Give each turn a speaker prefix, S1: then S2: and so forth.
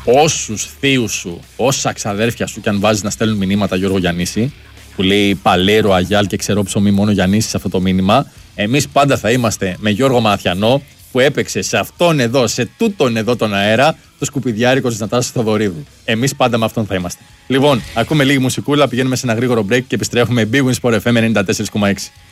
S1: όσους θείους σου, όσα ξαδέρφια σου κι αν βάζεις να στέλνουν μηνύματα, Γιώργο Γιαννίση, που λέει Παλέρο, Αγιάλ και ξερό ψωμί, μόνο Γιαννίση σε αυτό το μήνυμα, εμείς πάντα θα είμαστε με Γιώργο Μαθιανό, που έπαιξε σε αυτόν εδώ, σε τούτον εδώ τον αέρα, το σκουπιδιάρικο της Νατάσης Θοδωρίδου. Εμείς πάντα με αυτόν θα είμαστε. Λοιπόν, ακούμε λίγη μουσικούλα, πηγαίνουμε σε ένα γρήγορο break και επιστρέφουμε. Big Win Sport FM 94,6.